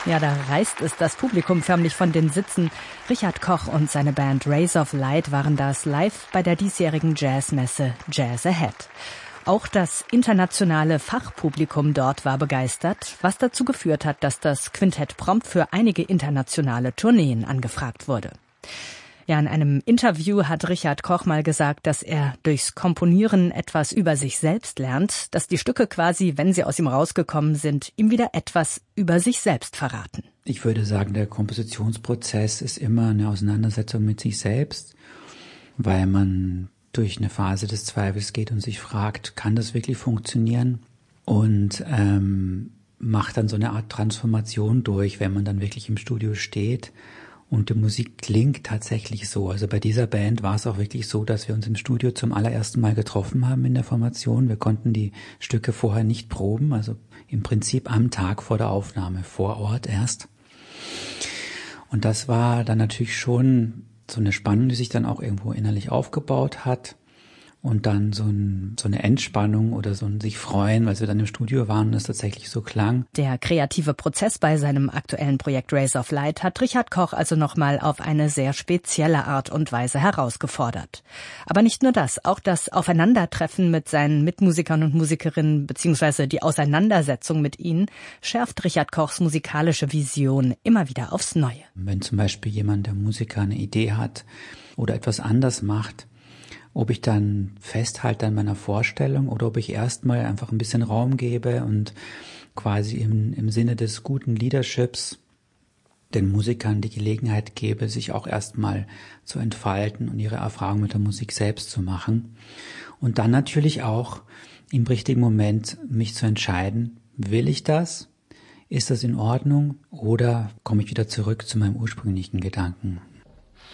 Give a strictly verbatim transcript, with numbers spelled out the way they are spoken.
Ja, da reißt es das Publikum förmlich von den Sitzen. Richard Koch und seine Band Rays of Light waren das live bei der diesjährigen Jazzmesse Jazz Ahead. Auch das internationale Fachpublikum dort war begeistert, was dazu geführt hat, dass das Quintett prompt für einige internationale Tourneen angefragt wurde. Ja, in einem Interview hat Richard Koch mal gesagt, dass er durchs Komponieren etwas über sich selbst lernt, dass die Stücke quasi, wenn sie aus ihm rausgekommen sind, ihm wieder etwas über sich selbst verraten. Ich würde sagen, der Kompositionsprozess ist immer eine Auseinandersetzung mit sich selbst, weil man durch eine Phase des Zweifels geht und sich fragt, kann das wirklich funktionieren? Und ähm, macht dann so eine Art Transformation durch, wenn man dann wirklich im Studio steht. Und die Musik klingt tatsächlich so. Also bei dieser Band war es auch wirklich so, dass wir uns im Studio zum allerersten Mal getroffen haben in der Formation. Wir konnten die Stücke vorher nicht proben, also im Prinzip am Tag vor der Aufnahme, vor Ort erst. Und das war dann natürlich schon so eine Spannung, die sich dann auch irgendwo innerlich aufgebaut hat. Und dann so, ein, so eine Entspannung oder so ein sich freuen, weil wir dann im Studio waren und es tatsächlich so klang. Der kreative Prozess bei seinem aktuellen Projekt Rays of Light hat Richard Koch also nochmal auf eine sehr spezielle Art und Weise herausgefordert. Aber nicht nur das, auch das Aufeinandertreffen mit seinen Mitmusikern und Musikerinnen beziehungsweise die Auseinandersetzung mit ihnen schärft Richard Kochs musikalische Vision immer wieder aufs Neue. Wenn zum Beispiel jemand, der Musiker, eine Idee hat oder etwas anders macht, ob ich dann festhalte an meiner Vorstellung oder ob ich erstmal einfach ein bisschen Raum gebe und quasi im, im Sinne des guten Leaderships den Musikern die Gelegenheit gebe, sich auch erstmal zu entfalten und ihre Erfahrung mit der Musik selbst zu machen. Und dann natürlich auch im richtigen Moment mich zu entscheiden, will ich das? Ist das in Ordnung? Oder komme ich wieder zurück zu meinem ursprünglichen Gedanken?